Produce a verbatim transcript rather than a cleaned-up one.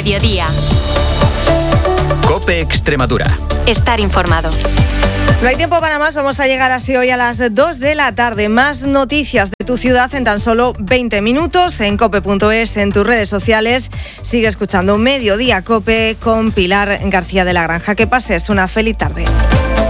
mediodía. COPE Extremadura. Estar informado. No hay tiempo para más, vamos a llegar así hoy a las dos de la tarde. Más noticias de tu ciudad en tan solo veinte minutos en cope punto es, en tus redes sociales. Sigue escuchando Mediodía Cope con Pilar García de la Granja. Que pases una feliz tarde.